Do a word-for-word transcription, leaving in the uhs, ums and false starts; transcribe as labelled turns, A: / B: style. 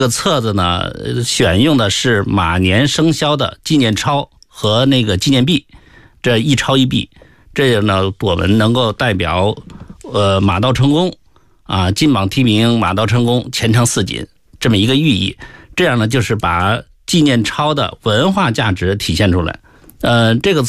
A: 这个册子呢，选用的是马年生肖的纪念钞和那个纪念币，这一钞一币，这样呢，我们能够代表呃马到成功啊，金榜题名，马到成功，前程似锦这么一个寓意。这样呢，就是把纪念钞的文化价值体现出来。呃，这个